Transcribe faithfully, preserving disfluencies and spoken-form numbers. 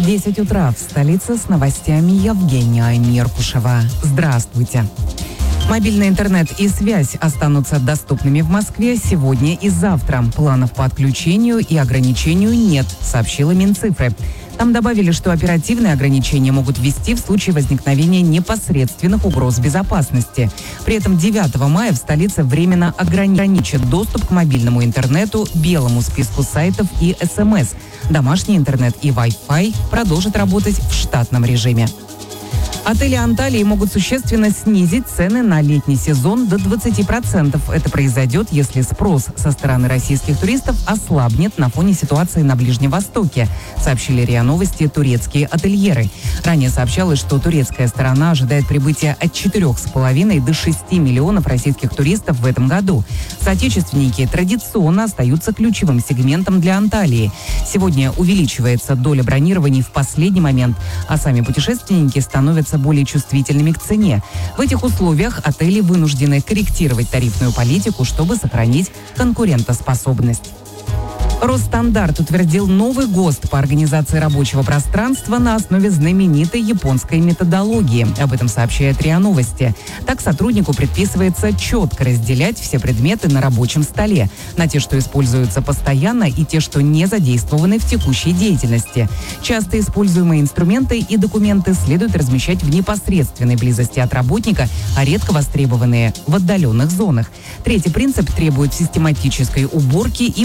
десять утра в столице с новостями Евгения Меркушева. Здравствуйте. Мобильный интернет и связь останутся доступными в Москве сегодня и завтра. Планов по отключению и ограничению нет, сообщила Минцифры. Там добавили, что оперативные ограничения могут ввести в случае возникновения непосредственных угроз безопасности. При этом девятого мая в столице временно ограничат доступ к мобильному интернету, белому списку сайтов и эс эм эс. Домашний интернет и Wi-Fi продолжат работать в штатном режиме. Отели Анталии могут существенно снизить цены на летний сезон до двадцати процентов. Это произойдет, если спрос со стороны российских туристов ослабнет на фоне ситуации на Ближнем Востоке, сообщили РИА Новости турецкие ательеры. Ранее сообщалось, что турецкая сторона ожидает прибытия от четырёх с половиной до шести миллионов российских туристов в этом году. Соотечественники традиционно остаются ключевым сегментом для Анталии. Сегодня увеличивается доля бронирований в последний момент, а сами путешественники становятся более чувствительными к цене. В этих условиях отели вынуждены корректировать тарифную политику, чтобы сохранить конкурентоспособность. Росстандарт утвердил новый ГОСТ по организации рабочего пространства на основе знаменитой японской методологии. Об этом сообщает РИА Новости. Так сотруднику предписывается четко разделять все предметы на рабочем столе на те, что используются постоянно, и те, что не задействованы в текущей деятельности. Часто используемые инструменты и документы следует размещать в непосредственной близости от работника, а редко востребованные в отдаленных зонах. Третий принцип требует систематической уборки и